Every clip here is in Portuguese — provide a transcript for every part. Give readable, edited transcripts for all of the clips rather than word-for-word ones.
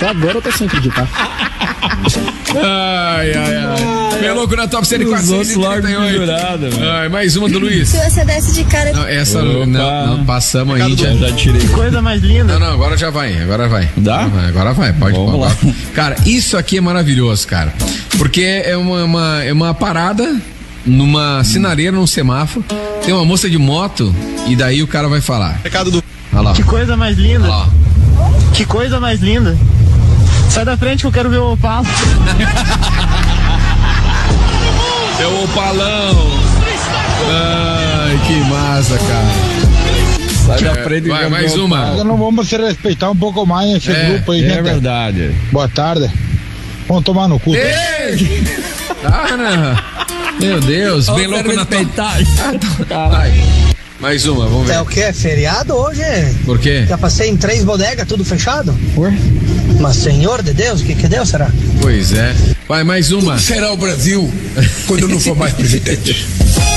Até agora eu tô sem acreditar. Ai. Pelouco na Top 104. Ai, mais uma do Luiz. Se você desce de cara... Não, essa não passamos aí. Já tirei. Que coisa mais linda. Não, agora já vai. Dá? Agora vai, pode Vamos lá. Cara, isso aqui é maravilhoso, cara. Porque é uma parada numa sinareira, num semáforo. Tem uma moça de moto e daí o cara vai falar. Recado do... Olha lá. Que coisa mais linda. Olha lá. Que coisa mais linda. Sai da frente que eu quero ver o Opala. É o Opalão. Ai, que massa, cara. Sai da frente. Vai, mais uma. Nós não vamos se respeitar um pouco mais esse grupo aí, né? É verdade. Boa tarde. Vamos tomar no cu. Ei! Cara, meu Deus, bem louco na Top. Vai. Mais uma, vamos ver. É o que? É feriado hoje? Por quê? Já passei em 3 bodegas, tudo fechado? Mas senhor de Deus, o que Deus será? Pois é. Vai, mais uma. Será o Brasil quando eu não for mais presidente.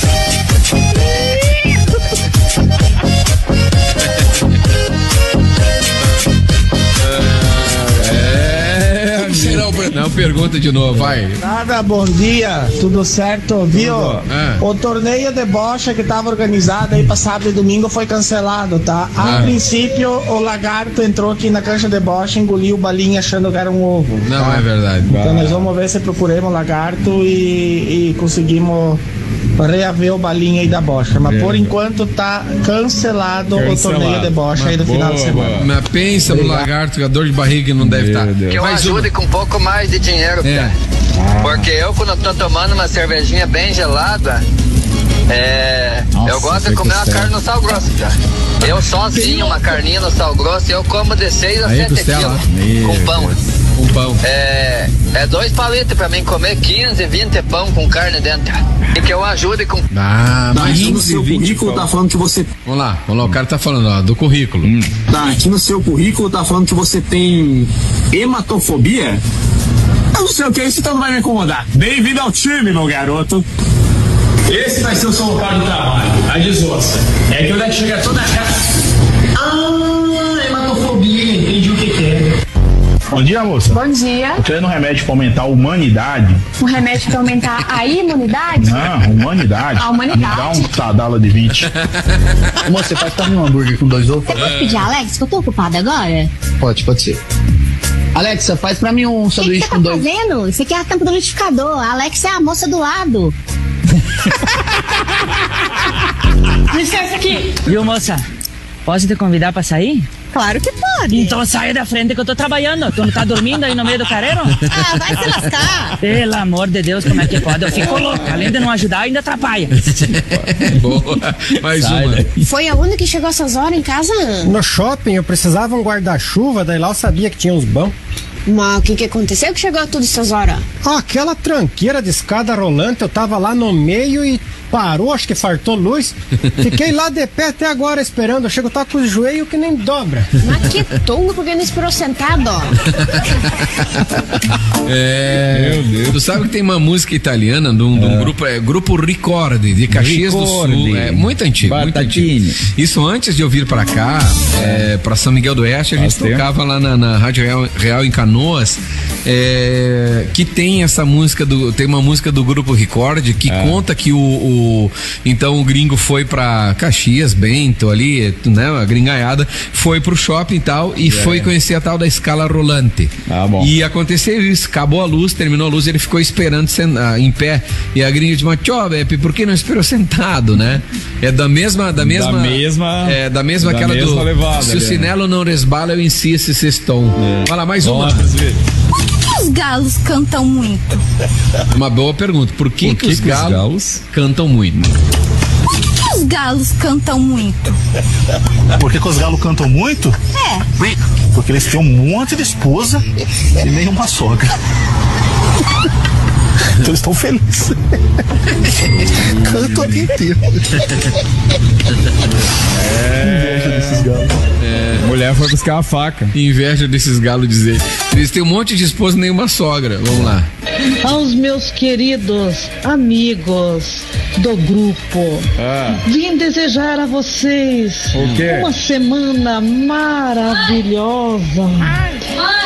Será o Brasil? Não, pergunta de novo, vai. Nada, bom dia, tudo certo, viu? O torneio de bocha que tava organizado aí pra sábado e domingo foi cancelado, tá? A princípio, o lagarto entrou aqui na cancha de bocha, engoliu balinha achando que era um ovo. Não, tá? é verdade. Então nós vamos ver se procuremos o lagarto e conseguimos reaver o balinha aí da bocha. Mas por enquanto tá cancelado o torneio de bocha aí do final de semana. Mas pensa no lagarto, a dor de barriga não deve estar. Que eu ajude com um pouco mais de dinheiro, cara. Porque eu, quando tô tomando uma cervejinha bem gelada, eu gosto de comer uma carne no sal grosso, cara. Eu sozinho, uma carninha no sal grosso, eu como de 6 a 7 quilos com pão. Com pão. É 2 palitos pra mim comer 15, 20 pão com carne dentro. E que eu ajude com... Aqui no seu currículo tá falando que você... Vamos lá, o cara tá falando, ó, do currículo. Aqui no seu currículo tá falando que você tem hematofobia? Eu não sei o que é isso, então não vai me incomodar. Bem-vindo ao time, meu garoto. Esse vai ser o seu local de trabalho, a desossa. É que onde é que chega toda a casa... hematofobia, entendi o que é. Bom dia, moça. Bom dia. Eu querendo um remédio pra aumentar a humanidade. Um remédio pra aumentar a imunidade? Não, humanidade. A humanidade. Me dá um tadala de 20. Moça, você pode comer um hambúrguer com 2 ovos? Você pode pedir, Alex, que eu tô ocupada agora? Pode ser. Alexa, faz pra mim um sanduíche com 2. O que você tá fazendo? Isso aqui é a tampa do liquidificador. A Alex é a moça do lado. Licença aqui. Viu, moça? Posso te convidar pra sair? Claro que pode. Então saia da frente que eu tô trabalhando. Tu não tá dormindo aí no meio do careiro? Ah, vai se lascar. Pelo amor de Deus, como é que pode? Eu fico louca. Além de não ajudar, ainda atrapalha. Boa. Mais uma. Foi aonde que chegou essas horas em casa? No shopping, eu precisava um guarda-chuva, daí lá eu sabia que tinha uns bons. Mas o que aconteceu que chegou a tudo essas horas? Aquela tranqueira de escada rolante, eu tava lá no meio e parou, acho que fartou luz. Fiquei lá de pé até agora esperando. Eu chego, tá com o joelho que nem dobra. Mas que tongo, porque não esperou sentado, ó. Meu Deus. Tu sabe que tem uma música italiana de um grupo Ricordi, de Caxias do Sul. É muito antigo, muito antigo. Isso antes de eu vir pra cá, pra São Miguel do Oeste, a gente tocava lá na Rádio Real em Canoas, que tem essa música tem uma música do grupo Ricordi que conta que então o gringo foi pra Caxias, Bento ali, né, a gringaiada, foi pro shopping e tal, e foi conhecer a tal da escala rolante. Bom. E aconteceu isso, acabou a luz, terminou a luz, ele ficou esperando em pé, e a gringa disse, tchau, Beppe, por que não esperou sentado, né? É da mesma aquela do levada, se o sinelo não resbala, eu insisto esse sexton. Fala mais uma. Por que os galos cantam muito? Uma boa pergunta. Por que os galos cantam muito? Por que os galos cantam muito? Por que os galos cantam muito? Porque eles têm um monte de esposa e nenhuma sogra. Então eles estão felizes. Canto o dia inteiro. Inveja desses galos. Mulher foi buscar a faca. Inveja desses galos dizer. Eles têm um monte de esposa e nenhuma sogra. Vamos lá. Aos meus queridos amigos do grupo, vim desejar a vocês uma semana maravilhosa.